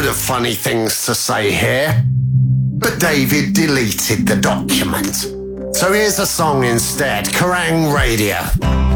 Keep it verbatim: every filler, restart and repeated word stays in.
of funny things to say here, but David deleted the document. So here's a song instead, Kerrang Radio.